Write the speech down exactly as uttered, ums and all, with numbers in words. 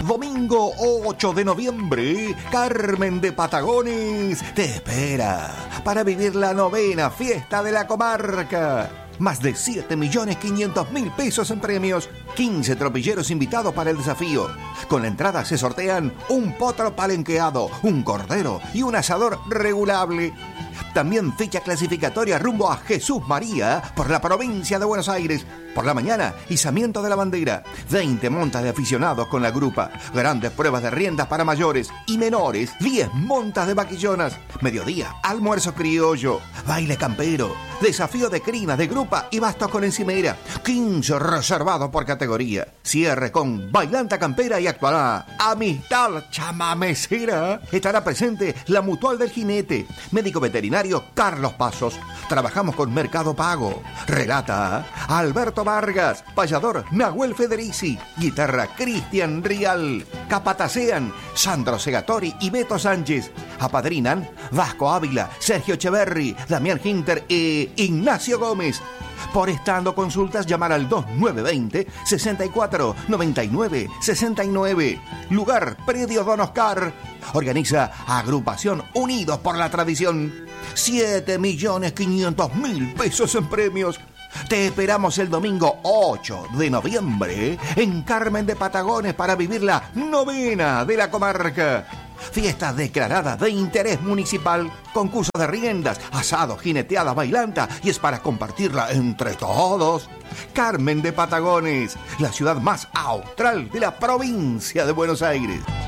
Domingo ocho de noviembre, Carmen de Patagones te espera para vivir la novena fiesta de la comarca. Más de siete millones quinientos mil pesos en premios, quince tropilleros invitados para el desafío. Con la entrada se sortean un potro palenqueado, un cordero y un asador regulable. También ficha clasificatoria rumbo a Jesús María por la provincia de Buenos Aires. Por la mañana, izamiento de la bandera. veinte montas de aficionados con la grupa. Grandes pruebas de riendas para mayores y menores. diez montas de vaquillonas. Mediodía, almuerzo criollo. Baile campero. Desafío de crinas de grupa y bastos con encimera. quince reservados por categoría. Cierre con bailanta campera y actuará Amistad Chamamecera. Estará presente la Mutual del Jinete. Médico veterinario Carlos Pasos. Trabajamos con Mercado Pago. Relata Alberto Vargas. Payador Nahuel Federici. Guitarra Cristian Rial. Capatacean Sandro Segatori y Beto Sánchez. Apadrinan Vasco Ávila, Sergio Echeverri, Damián Hinter e Ignacio Gómez. Por estando consultas, llamar al dos nueve dos cero, seis cuatro nueve nueve seis nueve. Lugar Predio Don Oscar. Organiza Agrupación Unidos por la Tradición. siete millones quinientos mil pesos en premios. Te esperamos el domingo ocho de noviembre en Carmen de Patagones para vivir la novena de la comarca. Fiesta declarada de interés municipal, concurso de riendas, asado, jineteada, bailanta y es para compartirla entre todos. Carmen de Patagones, la ciudad más austral de la provincia de Buenos Aires.